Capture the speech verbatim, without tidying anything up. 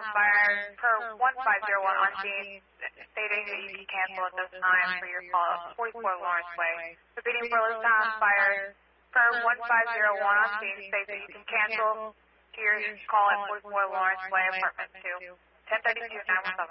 fire per one five zero one on scene, stating that you can cancel at this time for your call at forty-four Lawrence Way. Repeating for List on fire per one five zero one on scene, states that you can cancel to your call at forty-four Lawrence Way, apartment two. ten thirty-two, nine one seven.